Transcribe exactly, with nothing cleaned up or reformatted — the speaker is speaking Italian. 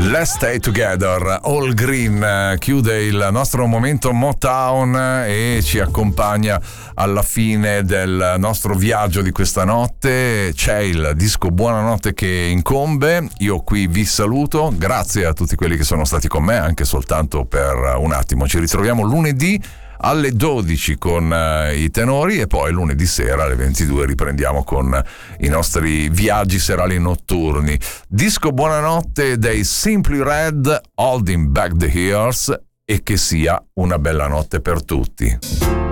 Let's Stay Together, All Green chiude il nostro momento Motown e ci accompagna alla fine del nostro viaggio di questa notte. C'è il disco Buonanotte che incombe, io qui vi saluto, grazie a tutti quelli che sono stati con me anche soltanto per un attimo. Ci ritroviamo lunedì alle dodici con uh, i tenori e poi lunedì sera alle ventidue riprendiamo con i nostri viaggi serali notturni. Disco Buonanotte dei Simply Red, Holding Back the Years, e che sia una bella notte per tutti.